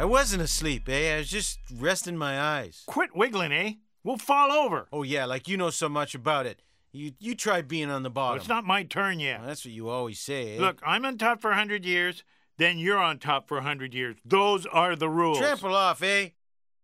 I wasn't asleep, I was just resting my eyes. Quit wiggling, eh? We'll fall over. Oh, yeah, like you know so much about it. You try being on the bottom. Well, it's not my turn yet. Well, that's what you always say, eh? Look, I'm on top for 100 years, then you're on top for 100 years. Those are the rules. Trample off, eh?